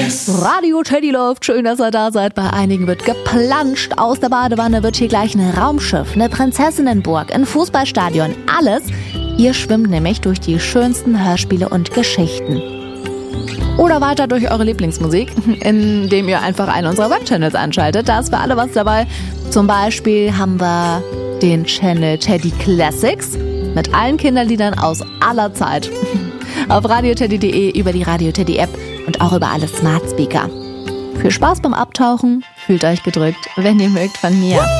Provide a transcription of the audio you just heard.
Radio Teddy läuft, schön, dass ihr da seid. Bei einigen wird geplanscht. Aus der Badewanne wird hier gleich ein Raumschiff, eine Prinzessinnenburg, ein Fußballstadion, alles. Ihr schwimmt nämlich durch die schönsten Hörspiele und Geschichten. Oder weiter durch eure Lieblingsmusik, indem ihr einfach einen unserer Webchannels anschaltet. Da ist für alle was dabei. Zum Beispiel haben wir den Channel Teddy Classics mit allen Kinderliedern aus aller Zeit. Auf radioteddy.de, über die Radio Teddy App und auch über alle Smart Speaker. Viel Spaß beim Abtauchen, fühlt euch gedrückt, wenn ihr mögt, von mir.